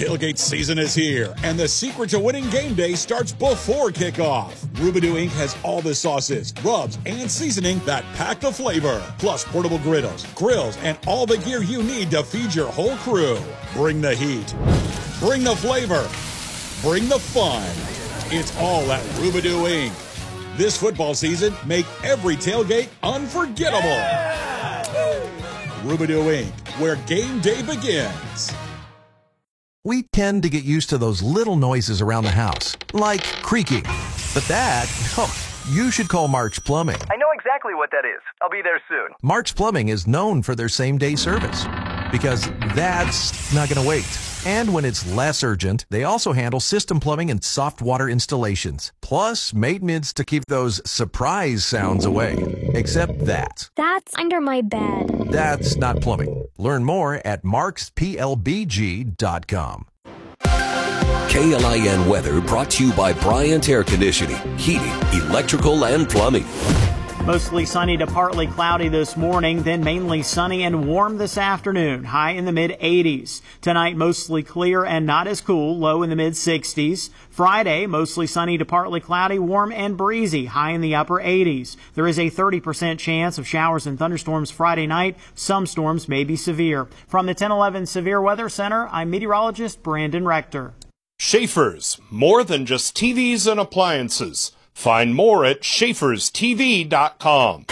Tailgate season is here, and the secret to winning game day starts before kickoff. Rubidou Inc. has all the sauces, rubs, and seasoning that pack the flavor, plus portable griddles, grills, and all the gear you need to feed your whole crew. Bring the heat. Bring the flavor. Bring the fun. It's all at Rubidou Inc. This football season, make every tailgate unforgettable. Rubidou Inc., where game day begins. We tend to get used to those little noises around the house, like creaking. But that, you should call Mark's Plumbing. I know exactly what that is. I'll be there soon. Mark's Plumbing is known for their same-day service, because that's not going to wait. And when it's less urgent, they also handle system plumbing and soft water installations, plus maintenance to keep those surprise sounds away. Except that. That's under my bed. That's not plumbing. Learn more at marksplbg.com. KLIN weather brought to you by Bryant Air Conditioning, Heating, Electrical, and Plumbing. Mostly sunny to partly cloudy this morning, then mainly sunny and warm this afternoon, high in the mid-80s. Tonight, mostly clear and not as cool, low in the mid-60s. Friday, mostly sunny to partly cloudy, warm and breezy, high in the upper 80s. There is a 30% chance of showers and thunderstorms Friday night. Some storms may be severe. From the 1011 Severe Weather Center, I'm meteorologist Brandon Rector. Schaefer's, more than just TVs and appliances. Find more at Schaefer'sTV.com.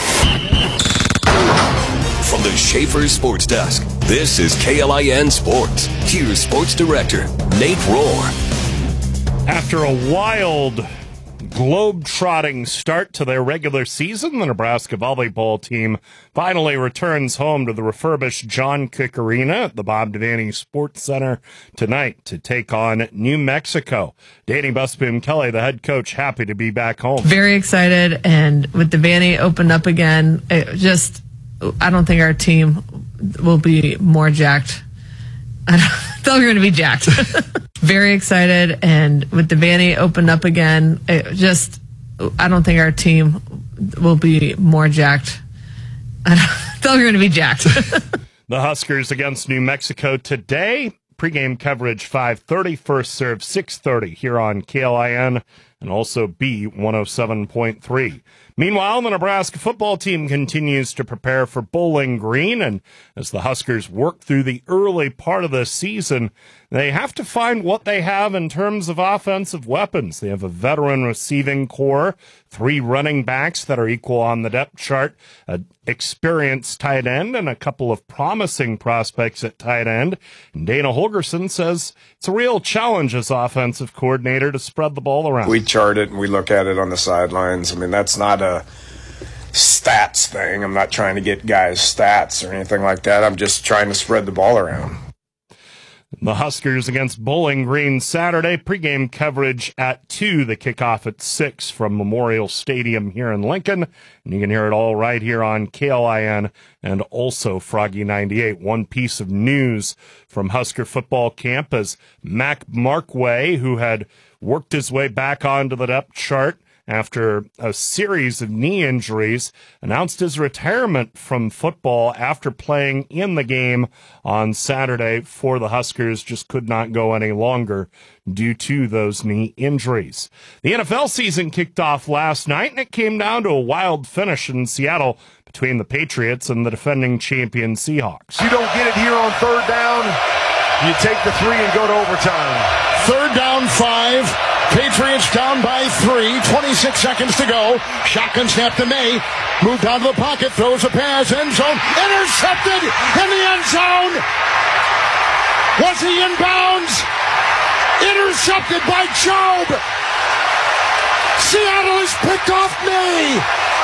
From the Schaefer's Sports Desk, this is KLIN Sports. Here's Sports Director Nate Rohr. After a wild globe-trotting start to their regular season, the Nebraska volleyball team finally returns home to the refurbished John Cook Arena at the Bob Devaney Sports Center tonight to take on New Mexico. Danny Busboom Kelly, the head coach, happy to be back home. Very excited, and with Devaney opened up again, I don't think our team will be more jacked. I thought we were going to be jacked. Very excited, and with Devaney opened up again, I don't think our team will be more jacked. I thought we were going to be jacked. The Huskers against New Mexico today. Pre-game coverage 5:30, first serve 6:30 here on KLIN and also B107.3. Meanwhile, the Nebraska football team continues to prepare for Bowling Green, and as the Huskers work through the early part of the season, they have to find what they have in terms of offensive weapons. They have a veteran receiving core, 3 running backs that are equal on the depth chart, an experienced tight end, and a couple of promising prospects at tight end. And Dana Holgerson says it's a real challenge as offensive coordinator to spread the ball around. We chart it and we look at it on the sidelines. I mean, that's not a stats thing. I'm not trying to get guys stats or anything like that. I'm just trying to spread the ball around. The Huskers against Bowling Green Saturday. Pregame coverage at 2. The kickoff at 6 from Memorial Stadium here in Lincoln. And you can hear it all right here on KLIN and also Froggy 98. One piece of news from Husker football camp is Mac Markway, who had worked his way back onto the depth chart after a series of knee injuries, announced his retirement from football after playing in the game on Saturday for the Huskers. Just could not go any longer due to those knee injuries. The NFL season kicked off last night, and it came down to a wild finish in Seattle between the Patriots and the defending champion Seahawks. You don't get it here on third down, you take the 3 and go to overtime. Third down 5. Patriots down by 3, 26 seconds to go. Shotgun snap to May. Moved down to the pocket, throws a pass, end zone. Intercepted in the end zone. Was he in bounds? Intercepted by Job. Seattle has picked off May.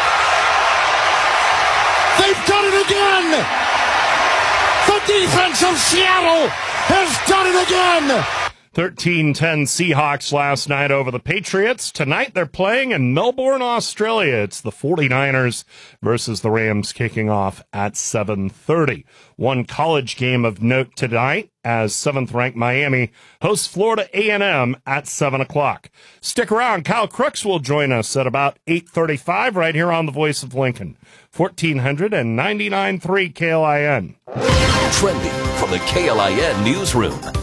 They've done it again. The defense of Seattle has done it again. 13-10 Seahawks last night over the Patriots. Tonight they're playing in Melbourne, Australia. It's the 49ers versus the Rams kicking off at 7:30. One college game of note tonight as 7th-ranked Miami hosts Florida A&M at 7 o'clock. Stick around. Kyle Crooks will join us at about 8:35 right here on The Voice of Lincoln. 1499.3 KLIN. Trending from the KLIN newsroom.